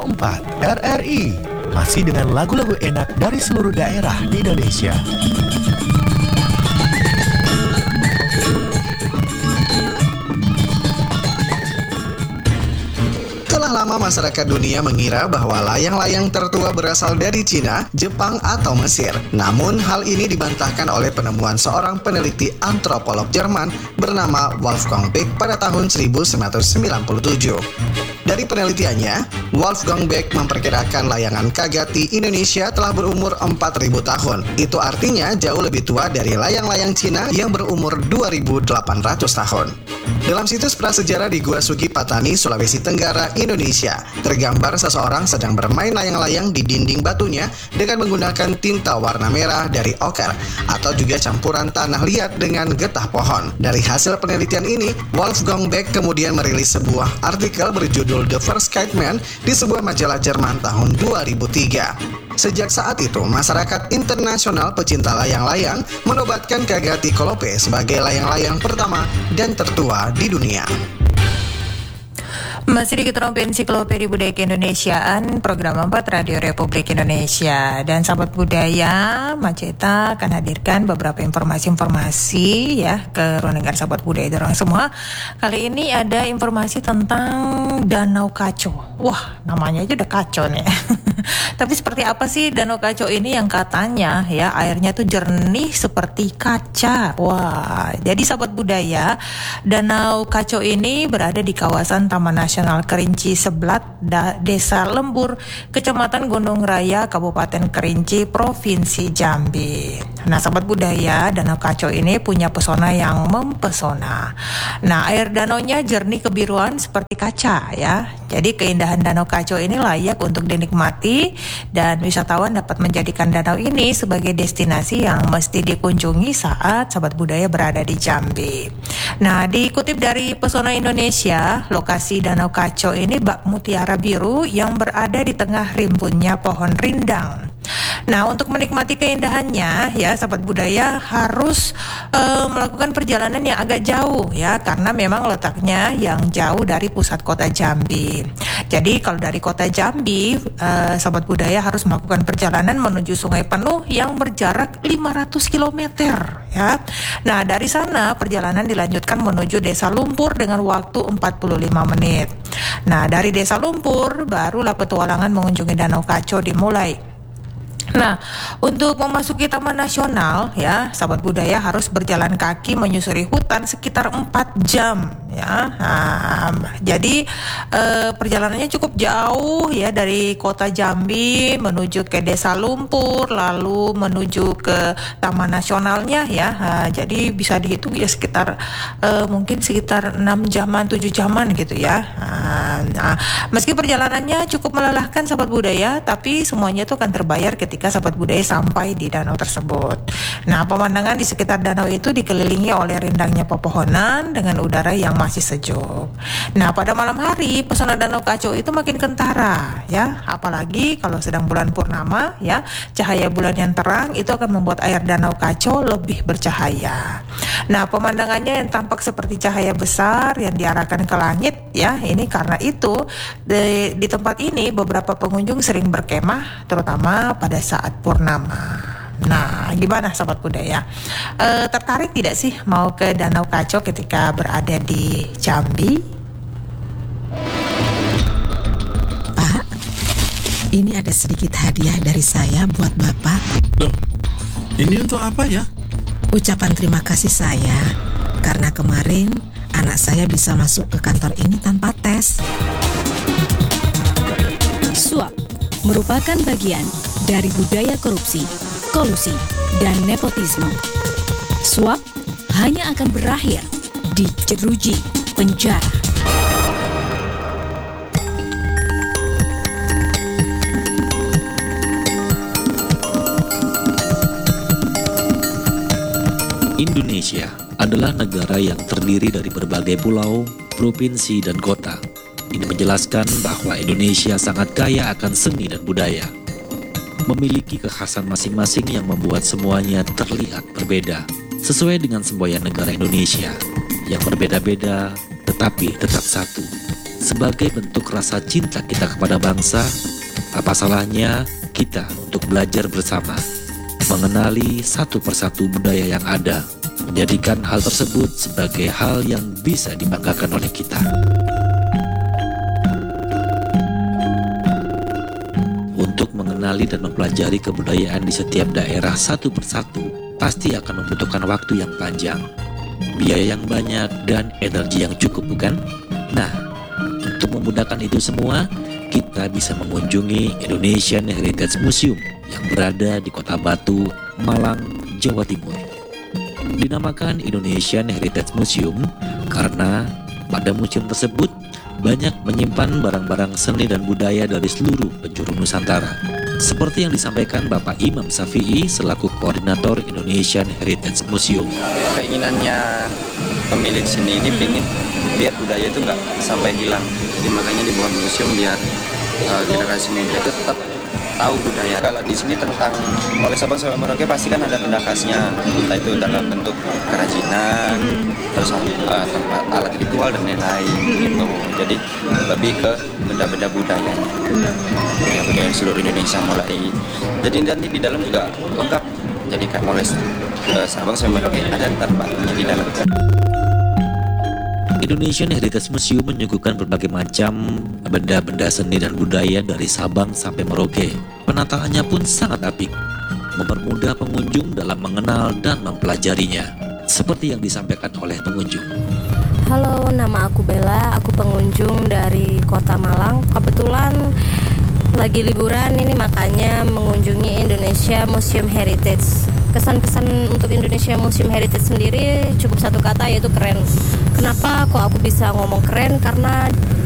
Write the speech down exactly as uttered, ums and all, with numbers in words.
Pro empat R R I. Masih dengan lagu-lagu enak dari seluruh daerah di Indonesia. Telah lama masyarakat dunia mengira bahwa layang-layang tertua berasal dari Cina, Jepang, atau Mesir. Namun hal ini dibantahkan oleh penemuan seorang peneliti antropolog Jerman bernama Wolfgang Beck pada tahun seribu sembilan ratus sembilan puluh tujuh. Dari penelitiannya, Wolfgang Beck memperkirakan layangan Kagati Indonesia telah berumur empat ribu tahun. Itu artinya jauh lebih tua dari layang-layang Cina yang berumur dua ribu delapan ratus tahun. Dalam situs prasejarah di Gua Sugi Patani, Sulawesi Tenggara, Indonesia, tergambar seseorang sedang bermain layang-layang di dinding batunya dengan menggunakan tinta warna merah dari oker atau juga campuran tanah liat dengan getah pohon. Dari hasil penelitian ini, Wolfgang Beck kemudian merilis sebuah artikel berjudul The First Kite Man di sebuah majalah Jerman tahun dua ribu tiga. Sejak saat itu, masyarakat internasional pecinta layang-layang menobatkan Kagati Kolope sebagai layang-layang pertama dan tertua di dunia. Masih di Keterampilan Ensiklopedia Budaya Keindonesiaan, program empat Radio Republik Indonesia. Dan sahabat budaya, Maceta akan hadirkan beberapa informasi-informasi ya ke ruang dengar sahabat budaya dorong semua. Kali ini ada informasi tentang Danau Kaco. Wah, namanya aja udah kacau nih. Tapi seperti apa sih Danau Kaco ini yang katanya ya airnya tuh jernih seperti kaca. Wah, jadi sahabat budaya, Danau Kaco ini berada di kawasan Taman Nasional Kerinci Seblat, da- Desa Lembur, Kecamatan Gondong Raya, Kabupaten Kerinci, Provinsi Jambi. Nah, sahabat budaya, Danau Kaco ini punya pesona yang mempesona. Nah, air danaunya jernih kebiruan seperti kaca ya. Jadi keindahan Danau Kaco ini layak untuk dinikmati dan wisatawan dapat menjadikan danau ini sebagai destinasi yang mesti dikunjungi saat sahabat budaya berada di Jambi. Nah, dikutip dari Pesona Indonesia, lokasi Danau Kaco ini bak mutiara biru yang berada di tengah rimbunnya pohon rindang. Nah, untuk menikmati keindahannya ya sahabat budaya harus uh, melakukan perjalanan yang agak jauh ya, karena memang letaknya yang jauh dari pusat kota Jambi. Jadi kalau dari kota Jambi, uh, sahabat budaya harus melakukan perjalanan menuju Sungai Penuh yang berjarak lima ratus kilometer ya. Nah, dari sana perjalanan dilanjutkan menuju Desa Lumpur dengan waktu empat puluh lima menit. Nah, dari Desa Lumpur barulah petualangan mengunjungi Danau Kaco dimulai. Nah, untuk memasuki Taman Nasional ya, sahabat budaya harus berjalan kaki menyusuri hutan sekitar empat jam ya. Nah, jadi eh, perjalanannya cukup jauh ya, dari kota Jambi menuju ke Desa Lumpur, lalu menuju ke Taman Nasionalnya ya. Nah, jadi bisa dihitung ya sekitar eh, mungkin sekitar enam jaman, tujuh jaman gitu ya. Nah, nah, meski perjalanannya cukup melelahkan sahabat budaya, tapi semuanya itu akan terbayar ketika sahabat budaya sampai di danau tersebut. Nah, pemandangan di sekitar danau itu dikelilingi oleh rindangnya pepohonan dengan udara yang masih sejuk. Nah, pada malam hari pesona Danau Kaco itu makin kentara ya, apalagi kalau sedang bulan purnama ya, cahaya bulan yang terang itu akan membuat air Danau Kaco lebih bercahaya. Nah, pemandangannya yang tampak seperti cahaya besar yang diarahkan ke langit ya, ini karena itu di, di tempat ini beberapa pengunjung sering berkemah terutama pada saat purnama. Nah, gimana sahabat budaya? E, tertarik tidak sih mau ke Danau Kaco ketika berada di Jambi? Pak, ini ada sedikit hadiah dari saya buat Bapak. Loh, ini untuk apa ya? Ucapan terima kasih saya karena kemarin anak saya bisa masuk ke kantor ini tanpa tes. Suap merupakan bagian dari budaya korupsi, kolusi, dan nepotisme. Suap hanya akan berakhir di jeruji penjara. Indonesia adalah negara yang terdiri dari berbagai pulau, provinsi, dan kota. Ini menjelaskan bahwa Indonesia sangat kaya akan seni dan budaya. Memiliki kekhasan masing-masing yang membuat semuanya terlihat berbeda, sesuai dengan semboyan negara Indonesia yang berbeda-beda tetapi tetap satu. Sebagai bentuk rasa cinta kita kepada bangsa, apa salahnya kita untuk belajar bersama, mengenali satu persatu budaya yang ada, menjadikan hal tersebut sebagai hal yang bisa dibanggakan oleh kita. Untuk mengenali dan mempelajari kebudayaan di setiap daerah satu persatu pasti akan membutuhkan waktu yang panjang, biaya yang banyak, dan energi yang cukup, bukan? Nah, untuk memudahkan itu semua, kita bisa mengunjungi Indonesian Heritage Museum yang berada di Kota Batu, Malang, Jawa Timur. Dinamakan Indonesian Heritage Museum karena pada museum tersebut banyak menyimpan barang-barang seni dan budaya dari seluruh penjuru Nusantara. Seperti yang disampaikan Bapak Imam Safi'i selaku koordinator Indonesian Heritage Museum. Keinginannya pemilik seni ini ingin biar budaya itu nggak sampai hilang. Jadi makanya dibuat museum biar uh, generasi muda itu tetap tahu budaya. Kalau di sini tentang oleh Sabang sampai Merauke pasti kan ada pendakasnya, entah itu dalam bentuk kerajinan, terus uh, tempat alat ritual dan lain-lain gitu. Jadi lebih ke benda-benda budaya, ya, budaya seluruh Indonesia mulai. Jadi nanti di dalam juga lengkap. Jadi kan mulai uh, Sabang sampai Merauke ada tempatnya di dalam. Indonesian Heritage Museum menyuguhkan berbagai macam benda-benda seni dan budaya dari Sabang sampai Merauke. Penataannya pun sangat apik, mempermudah pengunjung dalam mengenal dan mempelajarinya, seperti yang disampaikan oleh pengunjung. Halo, nama aku Bella, aku pengunjung dari Kota Malang. Kebetulan lagi liburan ini, makanya mengunjungi Indonesia Museum Heritage. Kesan-kesan untuk Indonesia Museum Heritage sendiri cukup satu kata, yaitu keren. Kenapa kok aku bisa ngomong keren? Karena